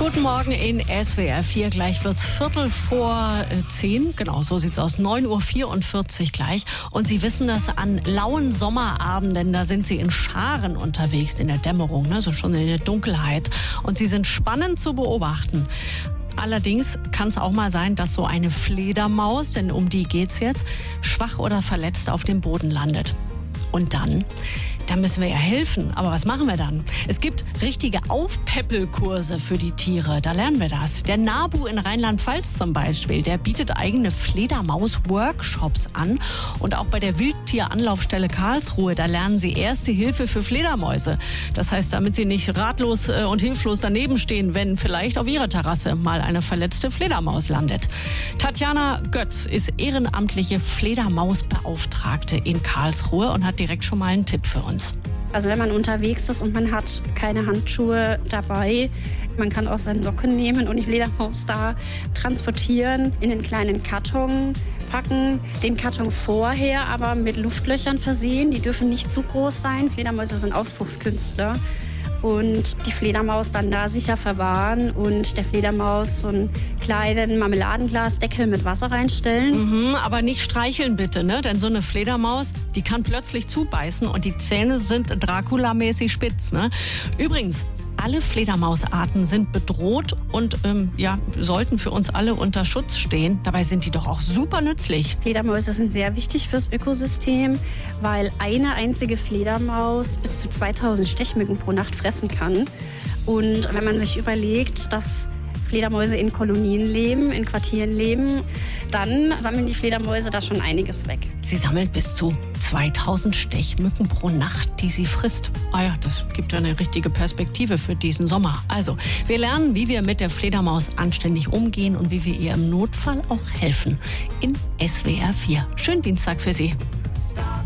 Guten Morgen in SWR 4. Gleich wird's 10:15. Genau, so sieht's aus. 9:44 Uhr gleich. Und Sie wissen das, an lauen Sommerabenden, da sind Sie in Scharen unterwegs in der Dämmerung, ne? So schon in der Dunkelheit. Und sie sind spannend zu beobachten. Allerdings kann es auch mal sein, dass so eine Fledermaus, denn um die geht's jetzt, schwach oder verletzt auf dem Boden landet. Und dann müssen wir ja helfen. Aber was machen wir dann? Es gibt richtige Aufpäppelkurse für die Tiere. Da lernen wir das. Der NABU in Rheinland-Pfalz zum Beispiel, der bietet eigene Fledermaus-Workshops an. Und auch bei der Wildtieranlaufstelle Karlsruhe, da lernen sie Erste Hilfe für Fledermäuse. Das heißt, damit sie nicht ratlos und hilflos daneben stehen, wenn vielleicht auf ihrer Terrasse mal eine verletzte Fledermaus landet. Tatjana Götz ist ehrenamtliche Fledermausbeauftragte in Karlsruhe und hat direkt schon mal einen Tipp für uns. Also wenn man unterwegs ist und man hat keine Handschuhe dabei, man kann auch seine Socken nehmen und die Fledermaus da transportieren, in einen kleinen Karton packen, den Karton vorher aber mit Luftlöchern versehen. Die dürfen nicht zu groß sein. Fledermäuse sind Ausbruchskünstler. Und die Fledermaus dann da sicher verwahren und der Fledermaus so einen kleinen Marmeladenglasdeckel mit Wasser reinstellen. Aber nicht streicheln bitte, ne? Denn so eine Fledermaus, die kann plötzlich zubeißen und die Zähne sind Dracula-mäßig spitz, ne? Übrigens, alle Fledermausarten sind bedroht und sollten für uns alle unter Schutz stehen. Dabei sind die doch auch super nützlich. Fledermäuse sind sehr wichtig fürs Ökosystem, weil eine einzige Fledermaus bis zu 2000 Stechmücken pro Nacht fressen kann. Und wenn man sich überlegt, dass Fledermäuse in Kolonien leben, in Quartieren leben, dann sammeln die Fledermäuse da schon einiges weg. Sie sammeln bis zu 2000 Stechmücken pro Nacht, die sie frisst. Ah ja, das gibt ja eine richtige Perspektive für diesen Sommer. Also, wir lernen, wie wir mit der Fledermaus anständig umgehen und wie wir ihr im Notfall auch helfen. In SWR 4. Schönen Dienstag für Sie.